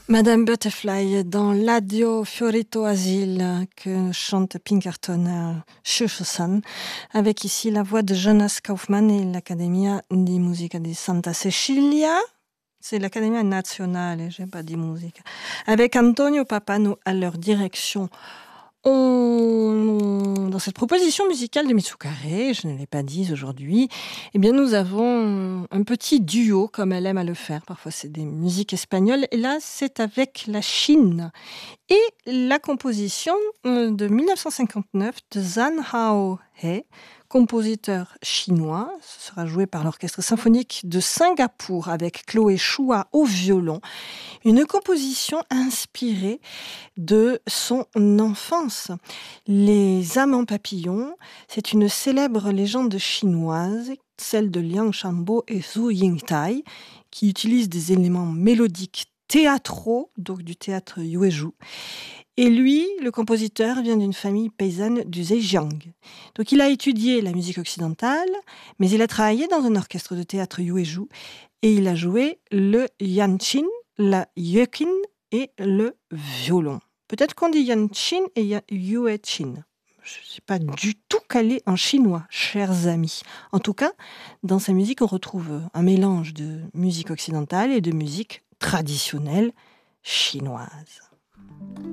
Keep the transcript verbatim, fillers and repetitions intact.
Madame Butterfly dans l'Addio Fiorito Asile que chante Pinkerton à Schusterson, avec ici la voix de Jonas Kaufmann et l'Accademia di Musica di Santa Cecilia. C'est l'Accademia Nazionale, j'ai pas dit musique. Avec Antonio Papano à leur direction. On, dans cette proposition musicale de Mitsukare, je ne l'ai pas dit aujourd'hui, eh bien nous avons un petit duo comme elle aime à le faire. Parfois c'est des musiques espagnoles et là c'est avec la Chine et la composition de dix-neuf cent cinquante-neuf de Zhang Hao He, compositeur chinois. Ce sera joué par l'Orchestre symphonique de Singapour avec Chloé Chua au violon. Une composition inspirée de son enfance. Les amants papillons, c'est une célèbre légende chinoise, celle de Liang Shanbo et Zhu Yingtai, qui utilisent des éléments mélodiques théâtraux, donc du théâtre Yuezhu. Et lui, le compositeur, vient d'une famille paysanne du Zhejiang. Donc il a étudié la musique occidentale, mais il a travaillé dans un orchestre de théâtre Yuezhu et il a joué le yanqin, la yueqin et le violon. Peut-être qu'on dit yanqin et yueqin. Je ne suis pas du tout calée en chinois, chers amis. En tout cas, dans sa musique, on retrouve un mélange de musique occidentale et de musique traditionnelle chinoise.